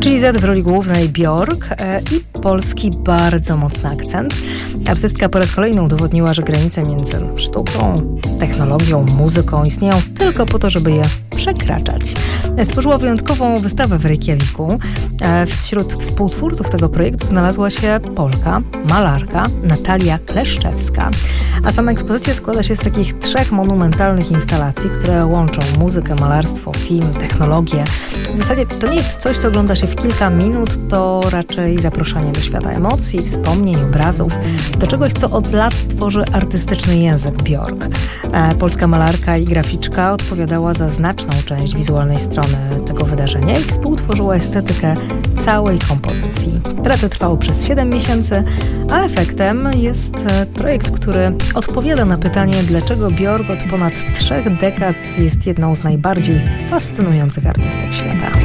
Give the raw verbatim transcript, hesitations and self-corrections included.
Czyli Z w roli głównej Björk e, i polski bardzo mocny akcent. Artystka po raz kolejny udowodniła, że granice między sztuką, technologią, muzyką istnieją tylko po to, żeby je przekraczać. Stworzyła wyjątkową wystawę w Reykjaviku. E, wśród współtwórców tego projektu znalazła się Polka, malarka Natalia Kleszczewska. A sama ekspozycja składa się z takich trzech monumentalnych instalacji, które łączą muzykę, malarstwo, film, technologię. W zasadzie to nie jest coś, co ogląda się w kilka minut, to raczej zaproszenie do świata emocji, wspomnień, obrazów, do czegoś, co od lat tworzy artystyczny język Björk. E, polska malarka i graficzka odpowiadała za znaczną część wizualnej strony tego wydarzenia i współtworzyła estetykę całej kompozycji. Prace trwały przez siedem miesięcy, a efektem jest projekt, który odpowiada na pytanie, dlaczego Björk od ponad trzech dekad jest jedną z najbardziej fascynujących artystek świata.